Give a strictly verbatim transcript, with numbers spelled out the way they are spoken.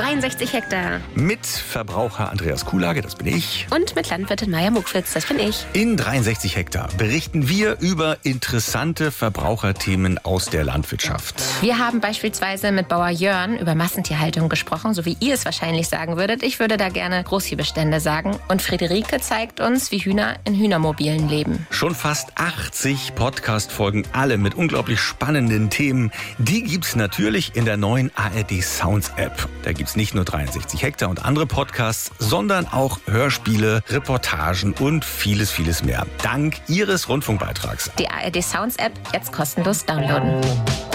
dreiundsechzig Hektar. Mit Verbraucher Andreas Kuhlage, das bin ich. Und mit Landwirtin Maja Muckfitz, das bin ich. In dreiundsechzig Hektar berichten wir über interessante Verbraucherthemen aus der Landwirtschaft. Wir haben beispielsweise mit Bauer Jörn über Massentierhaltung gesprochen, so wie ihr es wahrscheinlich sagen würdet. Ich würde da gerne Großviehbestände sagen. Und Friederike zeigt uns, wie Hühner in Hühnermobilen leben. Schon fast achtzig Podcast-Folgen, alle mit unglaublich spannenden Themen. Die gibt's natürlich in der neuen A R D Sounds App. Da gibt's nicht nur dreiundsechzig Hektar und andere Podcasts, sondern auch Hörspiele, Reportagen und vieles, vieles mehr. Dank Ihres Rundfunkbeitrags. Die A R D Sounds App jetzt kostenlos downloaden.